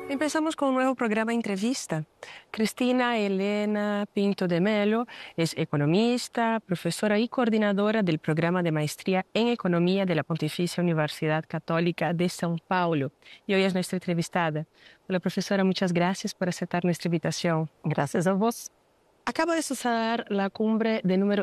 Empezamos con un nuevo programa entrevista. Cristina Elena Pinto de Melo es economista, profesora y coordinadora del programa de maestría en economía de la Pontificia Universidad Católica de São Paulo. Y hoy es nuestra entrevistada. Hola, profesora, muchas gracias por aceptar nuestra invitación. Gracias a vos. Acaba de suceder la cumbre de número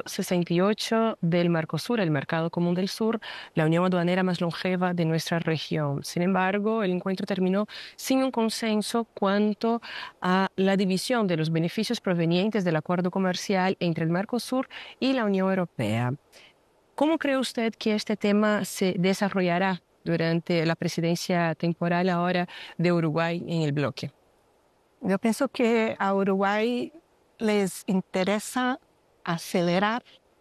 68 del Mercosur, el Mercado Común del Sur, la unión aduanera más longeva de nuestra región. Sin embargo, el encuentro terminó sin un consenso cuanto a la división de los beneficios provenientes del acuerdo comercial entre el Mercosur y la Unión Europea. ¿Cómo cree usted que este tema se desarrollará durante la presidencia temporal ahora de Uruguay en el bloque? Yo pienso que a Uruguay les interesa acelerar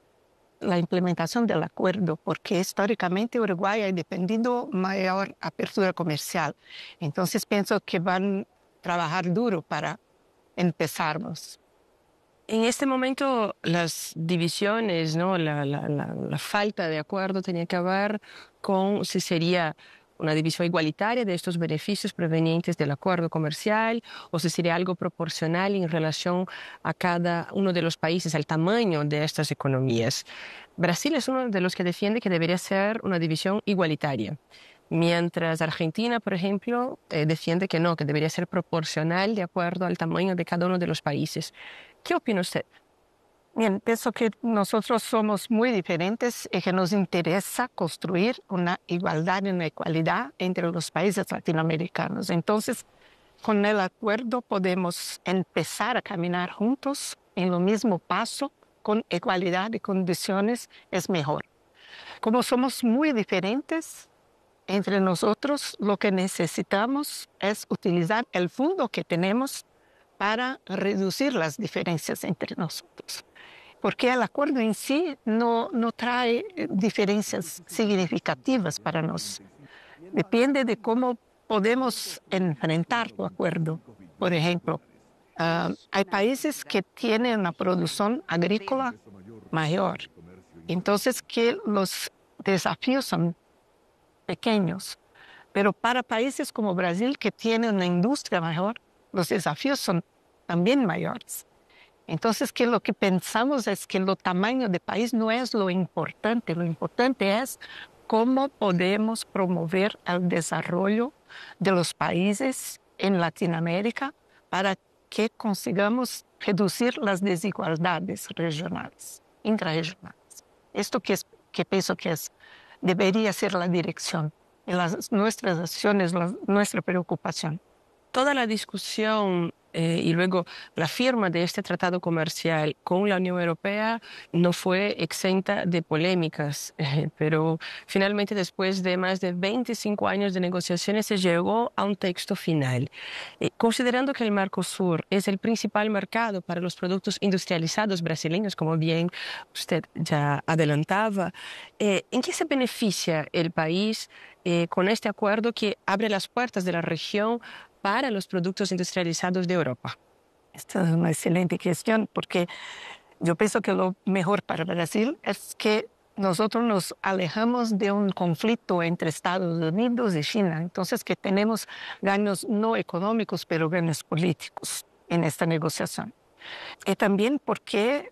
la implementación del acuerdo, porque históricamente Uruguay ha dependido mayor apertura comercial. Entonces pienso que van a trabajar duro para empezarnos. En este momento las divisiones, ¿no? La falta de acuerdo tenía que ver con si sería una división igualitaria de estos beneficios provenientes del acuerdo comercial o si sería algo proporcional en relación a cada uno de los países, al tamaño de estas economías. Brasil es uno de los que defiende que debería ser una división igualitaria, mientras Argentina, por ejemplo, defiende que no, que debería ser proporcional de acuerdo al tamaño de cada uno de los países. ¿Qué opina usted? Bien, pienso que nosotros somos muy diferentes y que nos interesa construir una igualdad y una equidad entre los países latinoamericanos. Entonces, con el acuerdo podemos empezar a caminar juntos en lo mismo paso, con igualdad de condiciones es mejor. Como somos muy diferentes entre nosotros, lo que necesitamos es utilizar el fondo que tenemos para reducir las diferencias entre nosotros. Porque el acuerdo en sí no trae diferencias significativas para nosotros. Depende de cómo podemos enfrentar el acuerdo. Por ejemplo, hay países que tienen una producción agrícola mayor. Entonces, que los desafíos son pequeños. Pero para países como Brasil, que tienen una industria mayor, los desafíos son también mayores. Entonces, que lo que pensamos es que el tamaño del país no es lo importante es cómo podemos promover el desarrollo de los países en Latinoamérica para que consigamos reducir las desigualdades regionales, intrarregionales. Esto que pienso que debería ser la dirección de nuestras acciones, nuestra preocupación. Toda la discusión y luego la firma de este tratado comercial con la Unión Europea no fue exenta de polémicas, pero finalmente después de más de 25 años de negociaciones se llegó a un texto final. Considerando que el Mercosur es el principal mercado para los productos industrializados brasileños, como bien usted ya adelantaba, ¿en qué se beneficia el país con este acuerdo que abre las puertas de la región para los productos industrializados de Europa? Esta es una excelente cuestión, porque yo pienso que lo mejor para Brasil es que nosotros nos alejamos de un conflicto entre Estados Unidos y China. Entonces, que tenemos ganos no económicos, pero ganos políticos en esta negociación. Y también porque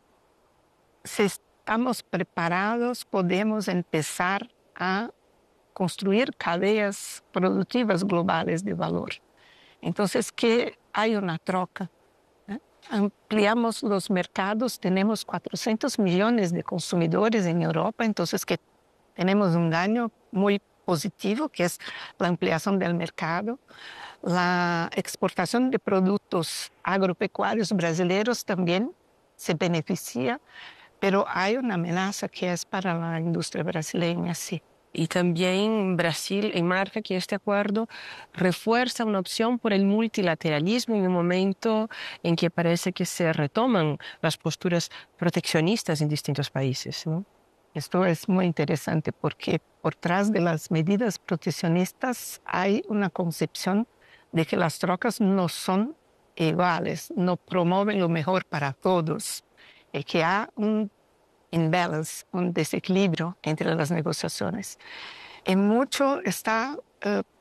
si estamos preparados, podemos empezar a construir cadeas productivas globales de valor. Entonces, que hay una troca. Ampliamos los mercados, tenemos 400 millones de consumidores en Europa, entonces que tenemos un daño muy positivo, que es la ampliación del mercado. La exportación de productos agropecuarios brasileños también se beneficia, pero hay una amenaza que es para la industria brasileña, sí. Y también Brasil enmarca que este acuerdo refuerza una opción por el multilateralismo en un momento en que parece que se retoman las posturas proteccionistas en distintos países, ¿no? Esto es muy interesante porque por detrás de las medidas proteccionistas hay una concepción de que las trocas no son iguales, no promueven lo mejor para todos, y que hay un imbalance, un desequilibrio entre las negociaciones. Y mucho está